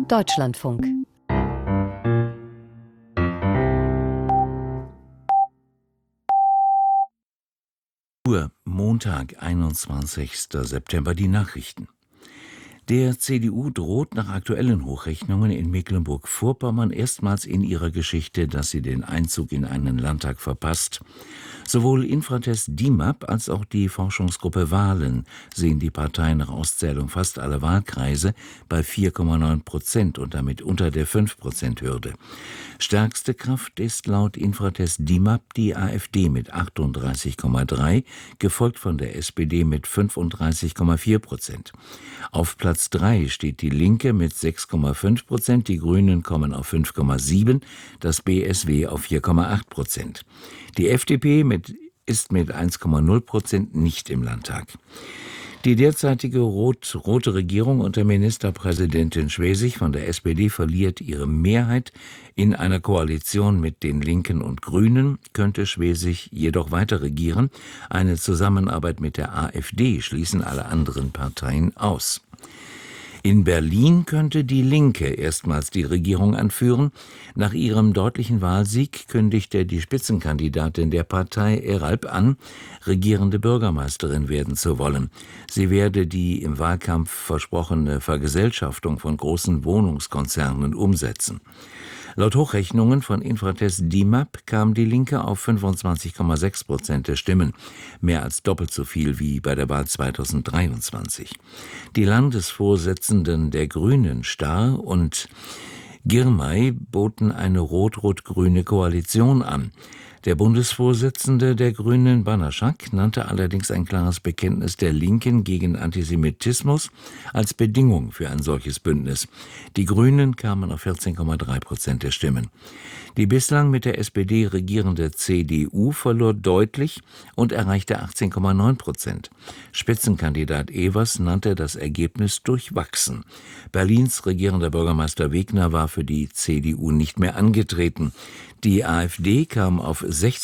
Deutschlandfunk. Montag, 21. September, die Nachrichten. Der CDU droht nach aktuellen Hochrechnungen in Mecklenburg-Vorpommern erstmals in ihrer Geschichte, dass sie den Einzug in einen Landtag verpasst. Sowohl Infratest DIMAP als auch die Forschungsgruppe Wahlen sehen die Partei nach Auszählung fast aller Wahlkreise bei 4,9% und damit unter der 5%-Hürde. Stärkste Kraft ist laut Infratest DIMAP die AfD mit 38,3%, gefolgt von der SPD mit 35,4%. Auf Platz 3 steht die Linke mit 6,5%, die Grünen kommen auf 5,7%, das BSW auf 4,8%. Die FDP ist mit 1,0% nicht im Landtag. Die derzeitige rote Regierung unter Ministerpräsidentin Schwesig von der SPD verliert ihre Mehrheit. In einer Koalition mit den Linken und Grünen könnte Schwesig jedoch weiter regieren. Eine Zusammenarbeit mit der AfD schließen alle anderen Parteien aus. In Berlin könnte die Linke erstmals die Regierung anführen. Nach ihrem deutlichen Wahlsieg kündigte die Spitzenkandidatin der Partei Eralp an, regierende Bürgermeisterin werden zu wollen. Sie werde die im Wahlkampf versprochene Vergesellschaftung von großen Wohnungskonzernen umsetzen. Laut Hochrechnungen von Infratest DIMAP kam die Linke auf 25,6% der Stimmen, mehr als doppelt so viel wie bei der Wahl 2023. Die Landesvorsitzenden der Grünen, Starr und Girmay, boten eine rot-rot-grüne Koalition an. Der Bundesvorsitzende der Grünen, Banaschak, nannte allerdings ein klares Bekenntnis der Linken gegen Antisemitismus als Bedingung für ein solches Bündnis. Die Grünen kamen auf 14,3% der Stimmen. Die bislang mit der SPD regierende CDU verlor deutlich und erreichte 18,9%. Spitzenkandidat Evers nannte das Ergebnis durchwachsen. Berlins regierender Bürgermeister Wegner war für die CDU nicht mehr angetreten. Die AfD kam auf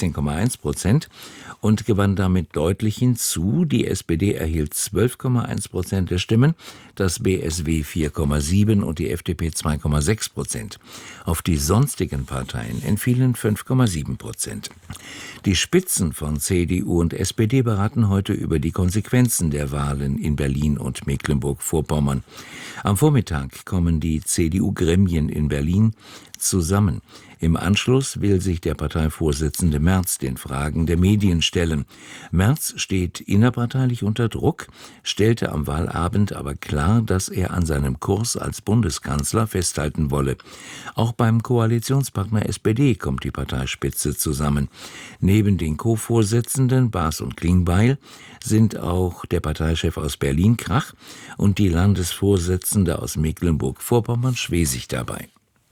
16,1% und gewann damit deutlich hinzu. Die SPD erhielt 12,1% der Stimmen, das BSW 4,7% und die FDP 2,6%. Auf die sonstigen Parteien entfielen 5,7%. Die Spitzen von CDU und SPD beraten heute über die Konsequenzen der Wahlen in Berlin und Mecklenburg-Vorpommern. Am Vormittag kommen die CDU-Gremien in Berlin zusammen. Im Anschluss will sich der Parteivorsitzende Merz den Fragen der Medien stellen. Merz steht innerparteilich unter Druck, stellte am Wahlabend aber klar, dass er an seinem Kurs als Bundeskanzler festhalten wolle. Auch beim Koalitionspartner SPD kommt die Parteispitze zusammen. Neben den Co-Vorsitzenden Baas und Klingbeil sind auch der Parteichef aus Berlin, Krach, und die Landesvorsitzende aus Mecklenburg-Vorpommern, Schwesig, dabei.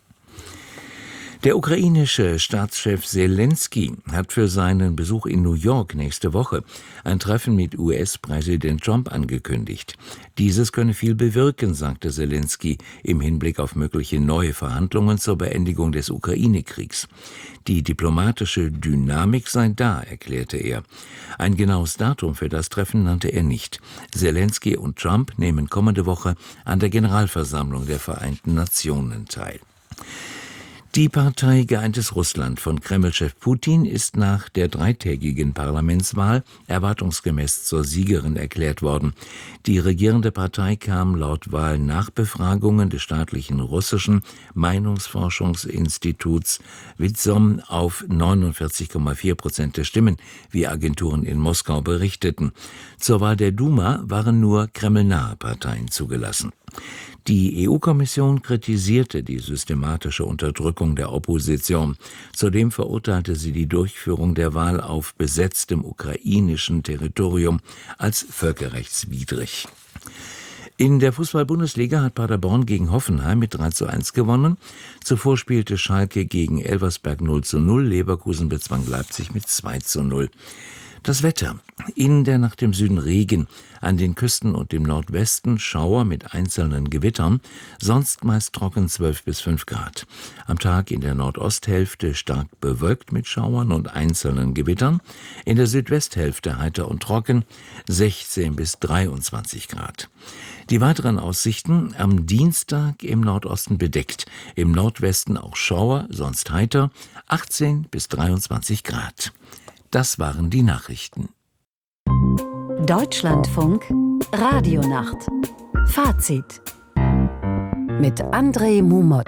Der ukrainische Staatschef Selenskyj hat für seinen Besuch in New York nächste Woche ein Treffen mit US-Präsident Trump angekündigt. Dieses könne viel bewirken, sagte Selenskyj im Hinblick auf mögliche neue Verhandlungen zur Beendigung des Ukraine-Kriegs. Die diplomatische Dynamik sei da, erklärte er. Ein genaues Datum für das Treffen nannte er nicht. Selenskyj und Trump nehmen kommende Woche an der Generalversammlung der Vereinten Nationen teil. Die Partei Geeintes Russland von Kreml-Chef Putin ist nach der dreitägigen Parlamentswahl erwartungsgemäß zur Siegerin erklärt worden. Die regierende Partei kam laut Wahlnachbefragungen des staatlichen russischen Meinungsforschungsinstituts Wizom auf 49,4% der Stimmen, wie Agenturen in Moskau berichteten. Zur Wahl der Duma waren nur kremlnahe Parteien zugelassen. Die EU-Kommission kritisierte die systematische Unterdrückung der Opposition. Zudem verurteilte sie die Durchführung der Wahl auf besetztem ukrainischen Territorium als völkerrechtswidrig. In der Fußball-Bundesliga hat Paderborn gegen Hoffenheim mit 3:1 gewonnen. Zuvor spielte Schalke gegen Elversberg 0:0, Leverkusen bezwang Leipzig mit 2:0. Das Wetter. In der Nacht im Süden Regen, an den Küsten und im Nordwesten Schauer mit einzelnen Gewittern, sonst meist trocken 12 bis 5 Grad. Am Tag in der Nordosthälfte stark bewölkt mit Schauern und einzelnen Gewittern, in der Südwesthälfte heiter und trocken, 16 bis 23 Grad. Die weiteren Aussichten: am Dienstag im Nordosten bedeckt, im Nordwesten auch Schauer, sonst heiter, 18 bis 23 Grad. Das waren die Nachrichten. Deutschlandfunk Radionacht. Fazit mit André Mumot.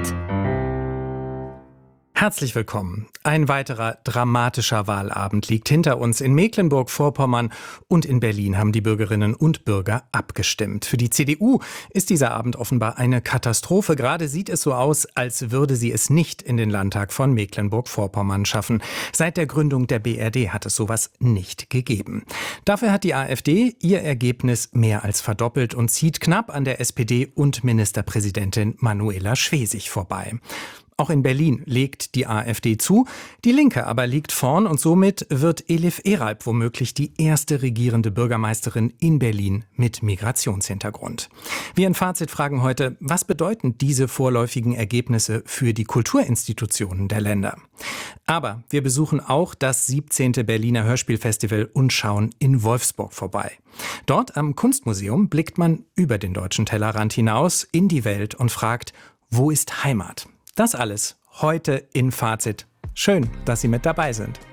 Herzlich willkommen. Ein weiterer dramatischer Wahlabend liegt hinter uns. In Mecklenburg-Vorpommern und in Berlin haben die Bürgerinnen und Bürger abgestimmt. Für die CDU ist dieser Abend offenbar eine Katastrophe. Gerade sieht es so aus, als würde sie es nicht in den Landtag von Mecklenburg-Vorpommern schaffen. Seit der Gründung der BRD hat es sowas nicht gegeben. Dafür hat die AfD ihr Ergebnis mehr als verdoppelt und zieht knapp an der SPD und Ministerpräsidentin Manuela Schwesig vorbei. Auch in Berlin legt die AfD zu, die Linke aber liegt vorn und somit wird Elif Eralp womöglich die erste regierende Bürgermeisterin in Berlin mit Migrationshintergrund. Wir in Fazit fragen heute, was bedeuten diese vorläufigen Ergebnisse für die Kulturinstitutionen der Länder? Aber wir besuchen auch das 17. Berliner Hörspielfestival und schauen in Wolfsburg vorbei. Dort am Kunstmuseum blickt man über den deutschen Tellerrand hinaus in die Welt und fragt, wo ist Heimat? Das alles heute in Fazit. Schön, dass Sie mit dabei sind.